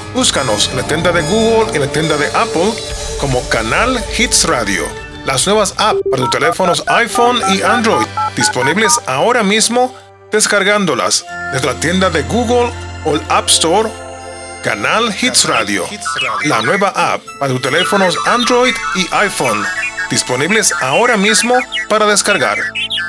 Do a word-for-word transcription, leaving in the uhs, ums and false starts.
Búscanos en la tienda de Google y en la tienda de Apple como Canal Hits Radio. Las nuevas apps para tus teléfonos iPhone y Android disponibles ahora mismo descargándolas desde la tienda de Google o el App Store. Canal Hits Radio, la nueva app para tus teléfonos Android y iPhone disponibles ahora mismo para descargar.